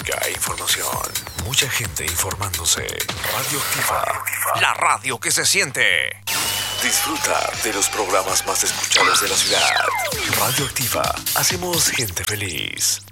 Cae información. Mucha gente informándose. Radioactiva. La radio que se siente. Disfruta de los programas más escuchados de la ciudad. Radioactiva. Hacemos gente feliz.